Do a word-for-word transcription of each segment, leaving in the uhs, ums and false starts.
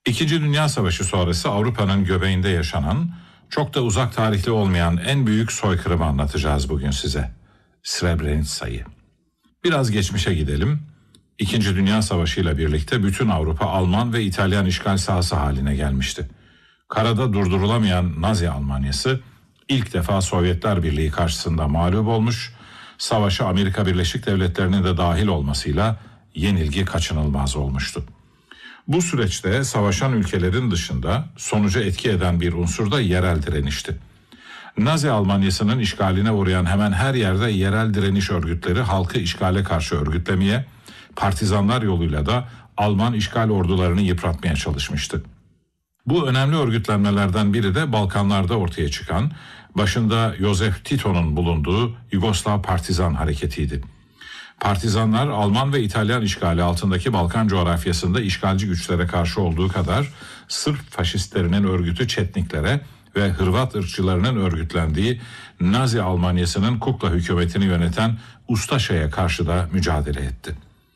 İkinci Dünya Savaşı sonrası Avrupa'nın göbeğinde yaşanan, çok da uzak tarihli olmayan en büyük soykırımı anlatacağız bugün size. Srebrenica'yı. Biraz geçmişe gidelim. İkinci Dünya Savaşı ile birlikte bütün Avrupa Alman ve İtalyan işgal sahası haline gelmişti. Karada durdurulamayan Nazi Almanyası ilk defa Sovyetler Birliği karşısında mağlup olmuş, savaşa Amerika Birleşik Devletleri'nin de dahil olmasıyla yenilgi kaçınılmaz olmuştu. Bu süreçte savaşan ülkelerin dışında sonuca etki eden bir unsur da yerel direnişti. Nazi Almanyası'nın işgaline uğrayan hemen her yerde yerel direniş örgütleri halkı işgale karşı örgütlemeye, partizanlar yoluyla da Alman işgal ordularını yıpratmaya çalışmıştı. Bu önemli örgütlenmelerden biri de Balkanlarda ortaya çıkan, başında Josef Tito'nun bulunduğu Yugoslav Partizan Hareketi'ydi. Partizanlar Alman ve İtalyan işgali altındaki Balkan coğrafyasında işgalci güçlere karşı olduğu kadar Sırp faşistlerinin örgütü Çetniklere ve Hırvat ırkçılarının örgütlendiği Nazi Almanyası'nın kukla hükümetini yöneten Ustaşa'ya karşı da mücadele etti.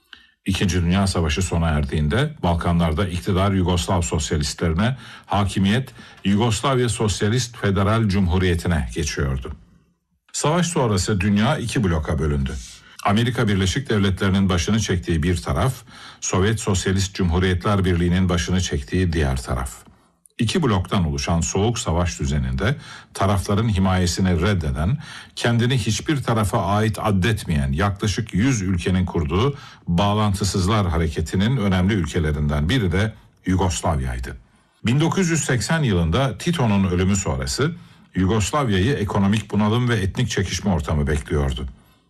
İkinci Dünya Savaşı sona erdiğinde Balkanlarda iktidar Yugoslav sosyalistlerine, hakimiyet Yugoslavya Sosyalist Federal Cumhuriyeti'ne geçiyordu. Savaş sonrası dünya iki bloka bölündü. Amerika Birleşik Devletleri'nin başını çektiği bir taraf, Sovyet Sosyalist Cumhuriyetler Birliği'nin başını çektiği diğer taraf. İki bloktan oluşan soğuk savaş düzeninde tarafların himayesini reddeden, kendini hiçbir tarafa ait addetmeyen yaklaşık yüz ülkenin kurduğu Bağlantısızlar Hareketi'nin önemli ülkelerinden biri de Yugoslavya'ydı. bin dokuz yüz seksen yılında Tito'nun ölümü sonrası Yugoslavya'yı ekonomik bunalım ve etnik çekişme ortamı bekliyordu.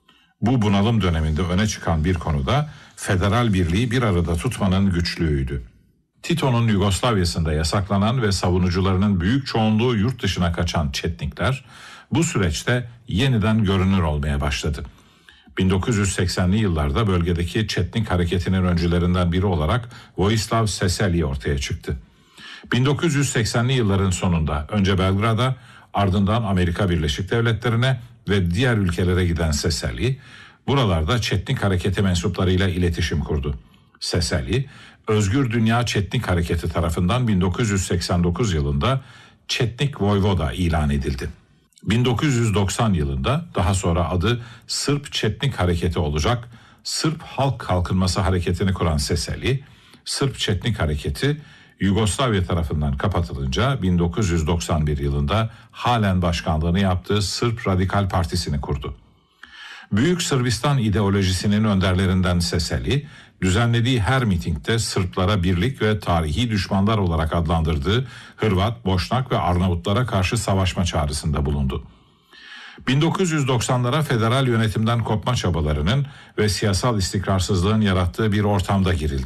Bu bunalım döneminde öne çıkan bir konu da federal birliği bir arada tutmanın güçlüğüydü. Tito'nun Yugoslavya'sında yasaklanan ve savunucularının büyük çoğunluğu yurt dışına kaçan Çetnikler bu süreçte yeniden görünür olmaya başladı. bin dokuz yüz seksenli yıllarda bölgedeki Çetnik hareketinin öncülerinden biri olarak Vojislav Šešelj ortaya çıktı. bin dokuz yüz seksenli yılların sonunda önce Belgrad'a, ardından Amerika Birleşik Devletleri'ne ve diğer ülkelere giden Šešelj, buralarda Çetnik hareketi mensuplarıyla iletişim kurdu. Šešelj, Özgür Dünya Çetnik Hareketi tarafından bin dokuz yüz seksen dokuz yılında Çetnik Voyvoda ilan edildi. bin dokuz yüz doksan yılında daha sonra adı Sırp Çetnik Hareketi olacak Sırp Halk Kalkınması Hareketi'ni kuran Šešelj, Sırp Çetnik Hareketi Yugoslavya tarafından kapatılınca bin dokuz yüz doksan bir yılında halen başkanlığını yaptığı Sırp Radikal Partisi'ni kurdu. Büyük Sırbistan ideolojisinin önderlerinden Šešelj, düzenlediği her mitingde Sırplara birlik ve tarihi düşmanlar olarak adlandırdığı Hırvat, Boşnak ve Arnavutlara karşı savaşma çağrısında bulundu. bin dokuz yüz doksanlara federal yönetimden kopma çabalarının ve siyasal istikrarsızlığın yarattığı bir ortamda girildi.